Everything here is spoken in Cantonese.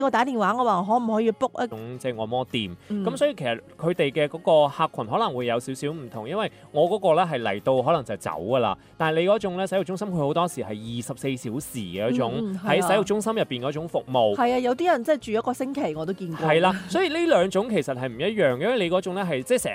我打電話我話可唔可以 book 一種即係按摩店， 嗯咁所以其實佢哋嘅嗰個客群可能會有少少唔同，因為我嗰個咧係嚟到可能就走㗎啦，但係你嗰種咧洗浴中心佢好多時係24小時嘅嗰種喺洗浴中心入邊嗰種服務。 係啊，有啲人即係住一個星期我都見過。 係啦，所以呢兩種其實係唔一樣嘅，因為你嗰種咧係即係成